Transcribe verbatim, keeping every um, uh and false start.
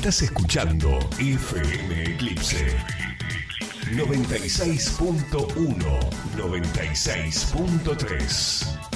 Estás escuchando F M Eclipse noventa y seis punto uno, noventa y seis punto tres.